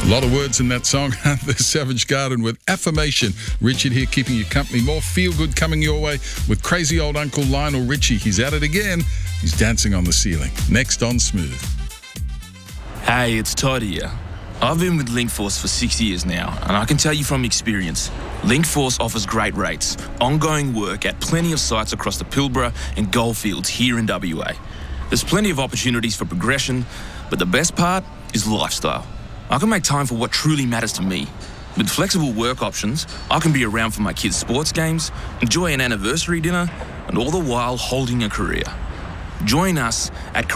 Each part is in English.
A lot of words in that song. The Savage Garden with Affirmation. Richard here keeping you company. More feel-good coming your way with crazy old Uncle Lionel Richie. He's at it again. He's dancing on the ceiling. Next on Smooth. Hey, it's Todd here. I've been with Linkforce for 6 years now, and I can tell you from experience, Linkforce offers great rates, ongoing work at plenty of sites across the Pilbara and Goldfields here in WA. There's plenty of opportunities for progression, but the best part is lifestyle. I can make time for what truly matters to me. With flexible work options, I can be around for my kids' sports games, enjoy an anniversary dinner, and all the while holding a career. Join us at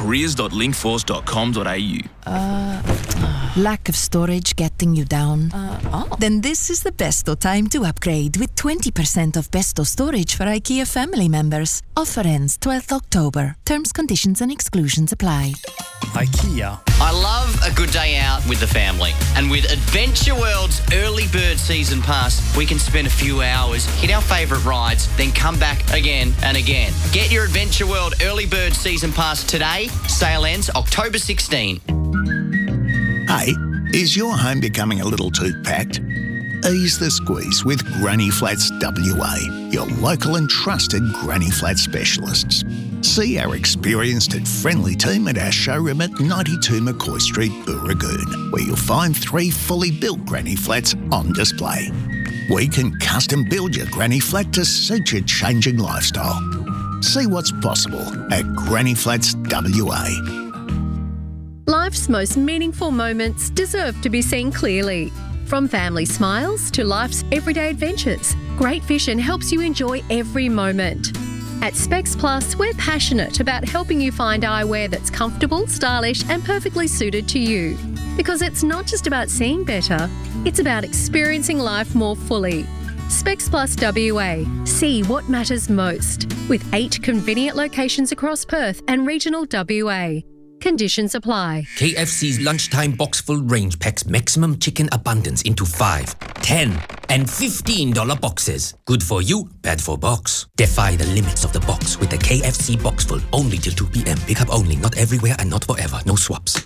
careers.linkforce.com.au. Lack of storage getting you down? Then this is the best time to upgrade with 20% off Besto storage for IKEA family members. Offer ends 12th October. Terms, conditions and exclusions apply. IKEA. I love a good day out with the family. And with Adventure World's Early Bird Season Pass, we can spend a few hours, hit our favourite rides, then come back again and again. Get your Adventure World Early Bird Season Pass today. Sale ends October 16. Hey, is your home becoming a little too packed? Ease the squeeze with Granny Flats WA, your local and trusted Granny Flat specialists. See our experienced and friendly team at our showroom at 92 McCoy Street, Booragoon, where you'll find 3 fully built Granny Flats on display. We can custom build your Granny Flat to suit your changing lifestyle. See what's possible at Granny Flats WA. Life's most meaningful moments deserve to be seen clearly. From family smiles to life's everyday adventures, Great Vision helps you enjoy every moment. At Specs Plus, we're passionate about helping you find eyewear that's comfortable, stylish and perfectly suited to you. Because it's not just about seeing better, it's about experiencing life more fully. Specs Plus WA. See what matters most. With 8 convenient locations across Perth and regional WA. Conditions apply. KFC's lunchtime box full range packs maximum chicken abundance into 5, 10 and $15 boxes. Good for you, bad for box. Defy the limits of the box with the KFC box full only till 2 p.m. Pick up only, not everywhere and not forever. No swaps.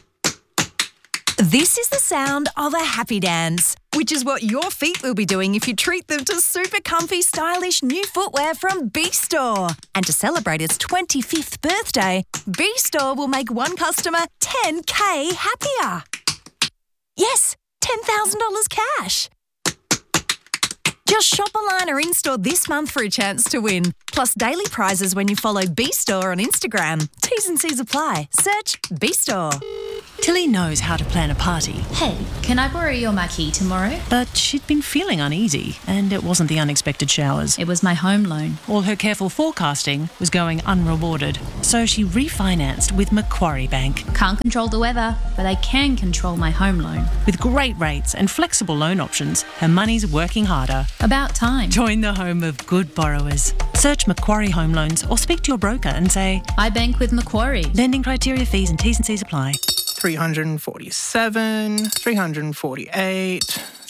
This is the sound of a happy dance, which is what your feet will be doing if you treat them to super comfy, stylish new footwear from B-Store. And to celebrate its 25th birthday, B-Store will make one customer $10,000 happier. Yes, $10,000 cash. Just shop online or in-store this month for a chance to win. Plus daily prizes when you follow B-Store on Instagram. T's and C's apply. Search B-Store. Tilly knows how to plan a party. Hey, can I borrow your marquee tomorrow? But she'd been feeling uneasy, and it wasn't the unexpected showers. It was my home loan. All her careful forecasting was going unrewarded. So she refinanced with Macquarie Bank. Can't control the weather, but I can control my home loan. With great rates and flexible loan options, her money's working harder. About time. Join the home of good borrowers. Search Macquarie Home Loans or speak to your broker and say, I bank with Macquarie. Lending criteria, fees and T's and C's apply. 347, 348,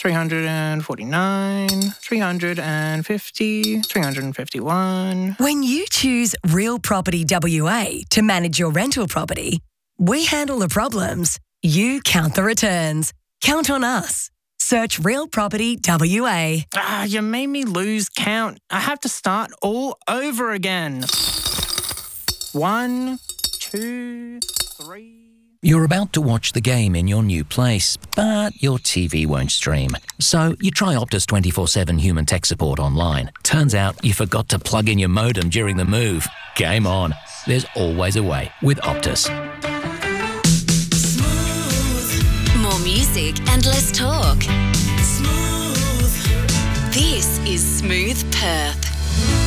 349, 350, 351. When you choose Real Property WA to manage your rental property, we handle the problems. You count the returns. Count on us. Search Real Property WA. You made me lose count. I have to start all over again. 1, 2, 3... You're about to watch the game in your new place, but your TV won't stream. So you try Optus 24/7 human tech support online. Turns out you forgot to plug in your modem during the move. Game on. There's always a way with Optus. More music and less talk. Smooth. This is Smooth Perth.